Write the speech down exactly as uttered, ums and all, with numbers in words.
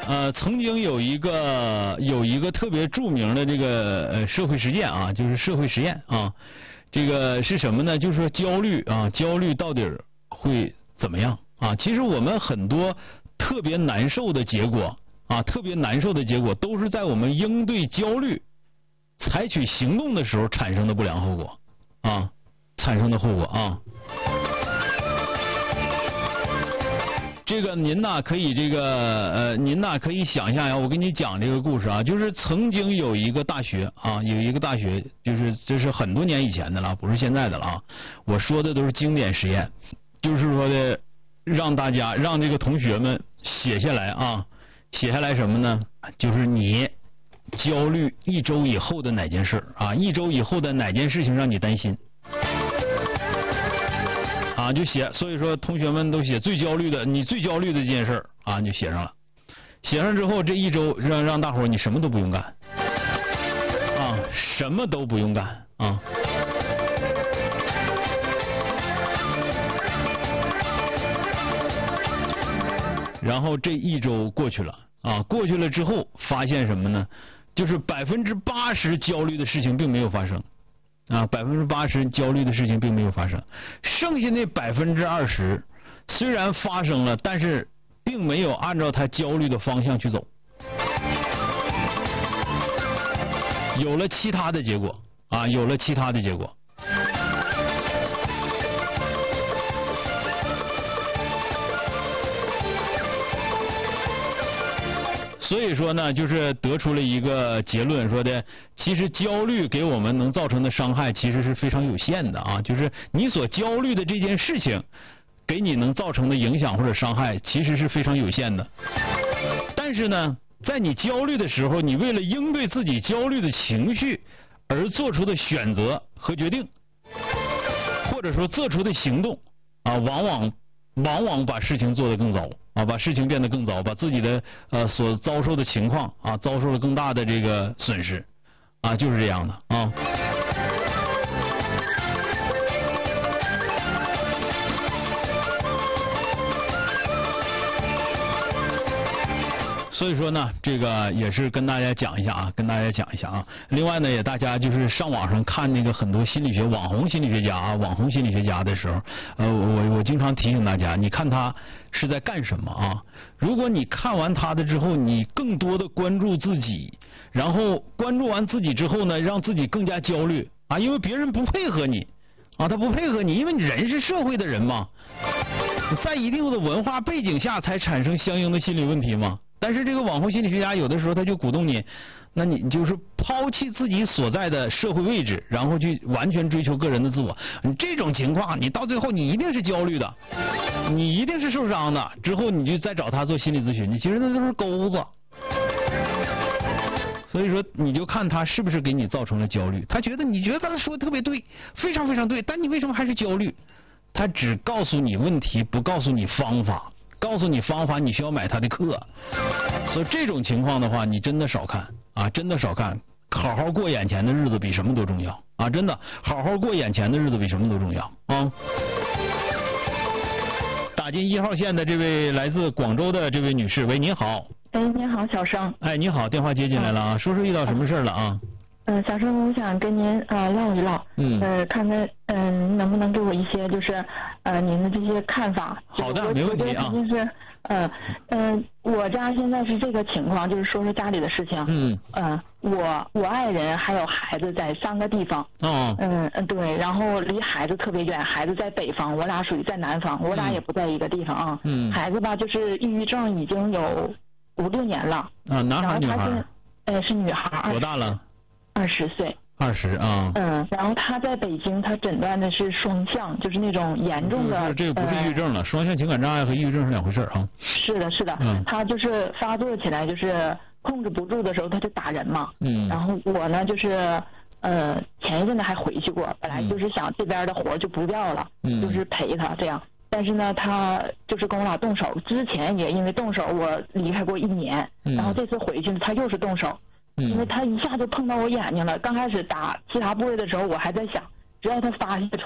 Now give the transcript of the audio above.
呃，曾经有一个有一个特别著名的这个呃社会实践啊，就是社会实验啊，这个是什么呢？就是说焦虑啊，焦虑到底会怎么样啊？其实我们很多特别难受的结果啊，特别难受的结果都是在我们应对焦虑、采取行动的时候产生的不良后果啊，产生的后果啊。这个您呐可以这个呃，您呐可以想象一下，我给你讲这个故事啊，就是曾经有一个大学啊，有一个大学，就是这是很多年以前的了，不是现在的了啊。我说的都是经典实验，就是说的让大家让这个同学们写下来啊，写下来什么呢？就是你焦虑一周以后的哪件事啊，一周以后的哪件事情让你担心。啊，就写，所以说同学们都写最焦虑的，你最焦虑的这件事啊，你就写上了。写上之后，这一周让让大伙儿你什么都不用干，啊，什么都不用干啊。然后这一周过去了啊，过去了之后发现什么呢？就是百分之八十焦虑的事情并没有发生。啊，百分之八十焦虑的事情并没有发生，剩下那百分之二十虽然发生了，但是并没有按照他焦虑的方向去走，有了其他的结果啊，有了其他的结果。所以说呢，就是得出了一个结论，说的其实焦虑给我们能造成的伤害其实是非常有限的啊，就是你所焦虑的这件事情给你能造成的影响或者伤害其实是非常有限的。但是呢，在你焦虑的时候，你为了应对自己焦虑的情绪而做出的选择和决定，或者说做出的行动啊，往往往往把事情做得更糟啊，把事情变得更糟，把自己的呃所遭受的情况啊，遭受了更大的这个损失啊，就是这样的啊。所以说呢，这个也是跟大家讲一下啊，跟大家讲一下啊。另外呢，也大家就是上网上看那个很多心理学网红心理学家啊，网红心理学家的时候，呃，我我经常提醒大家，你看他是在干什么啊？如果你看完他的之后，你更多的关注自己，然后关注完自己之后呢，让自己更加焦虑啊，因为别人不配合你啊，他不配合你，因为你人是社会的人嘛，在一定的文化背景下才产生相应的心理问题嘛。但是这个网红心理学家有的时候他就鼓动你，那你就是抛弃自己所在的社会位置，然后去完全追求个人的自我。你这种情况，你到最后你一定是焦虑的，你一定是受伤的。之后你就再找他做心理咨询，你其实那都是钩子。所以说，你就看他是不是给你造成了焦虑。他觉得你觉得他说的特别对，非常非常对，但你为什么还是焦虑？他只告诉你问题，不告诉你方法。告诉你方法，你需要买他的课。所以这种情况的话，你真的少看啊，真的少看。好好过眼前的日子比什么都重要啊！真的，好好过眼前的日子比什么都重要啊！打进一号线的这位来自广州的这位女士，喂，您好。 哎，你好，小生。 哎，你好，电话接进来了啊，说说遇到什么事了啊？ 嗯、呃，小生，我想跟您呃唠一唠， 嗯， 呃，看看嗯、呃、能不能给我一些就是呃您的这些看法。 好的，没问题啊。 就是呃呃，我家现在是这个情况，就是说说家里的事情。 嗯。 呃，我我爱人还有孩子在三个地方。 哦。 嗯嗯，对，然后离孩子特别远，孩子在北方，我俩属于在南方，我俩也不在一个地方啊。 嗯。 孩子吧，就是抑郁症已经有五六年了。 啊，男孩女孩？ 呃，是女孩。 多大了？ 二十岁。 二十啊。 嗯，然后他在北京，他诊断的是双向，就是那种严重的。 这个不是抑郁症了，呃、双向情感障碍和抑郁症是两回事啊。 是的，是的。嗯。他就是发作起来，就是控制不住的时候，他就打人嘛。嗯。然后我呢，就是呃前一阵子还回去过，本来就是想这边的活就不要了，嗯、就是陪他这样。但是呢，他就是跟我俩动手，之前也因为动手我离开过一年，嗯、然后这次回去他又是动手。因为他一下就碰到我眼睛了，刚开始打其他部位的时候，我还在想，只要他发泄出